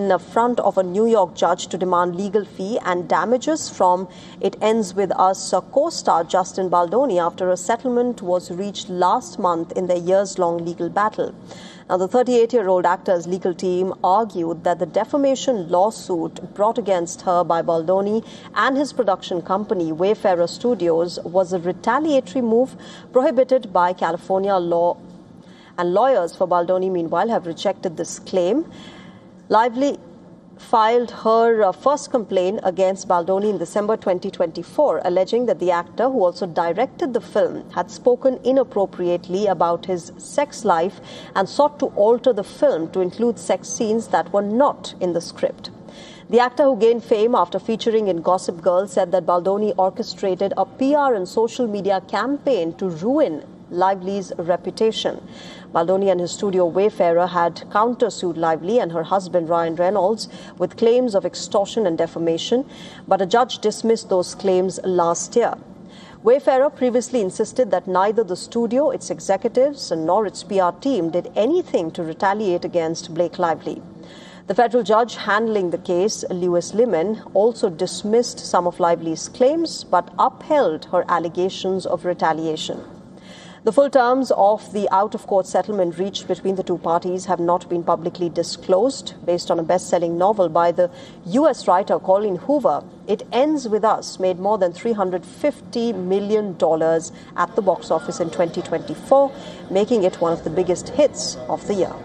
in front of a New York judge to demand legal fee and damages from It Ends With Us co-star Justin Baldoni after a settlement was reached last month in their years-long legal battle. Now, the 38-year-old actor's legal team argued that the defamation lawsuit brought against her by Baldoni and his production company, Wayfarer Studios, was a retaliatory move prohibited by California law. And lawyers for Baldoni, meanwhile, have rejected this claim. Lively filed her first complaint against Baldoni in December 2024, alleging that the actor, who also directed the film, had spoken inappropriately about his sex life and sought to alter the film to include sex scenes that were not in the script. The actor, who gained fame after featuring in Gossip Girl, said that Baldoni orchestrated a PR and social media campaign to ruin Lively's reputation. Baldoni and his studio Wayfarer had countersued Lively and her husband Ryan Reynolds with claims of extortion and defamation, but a judge dismissed those claims last year. Wayfarer previously insisted that neither the studio, its executives, nor its PR team did anything to retaliate against Blake Lively. The federal judge handling the case, Lewis Liman, also dismissed some of Lively's claims but upheld her allegations of retaliation. The full terms of the out-of-court settlement reached between the two parties have not been publicly disclosed. Based on a best-selling novel by the U.S. writer Colleen Hoover, It Ends With Us made more than $350 million at the box office in 2024, making it one of the biggest hits of the year.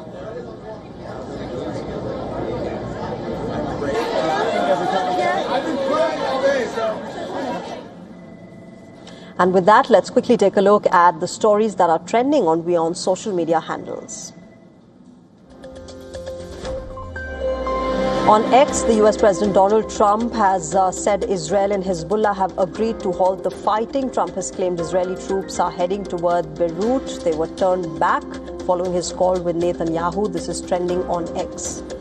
And with that, let's quickly take a look at the stories that are trending on WION's social media handles. On X, the US President Donald Trump has said Israel and Hezbollah have agreed to halt the fighting. Trump has claimed Israeli troops are heading toward Beirut. They were turned back following his call with Netanyahu. This is trending on X.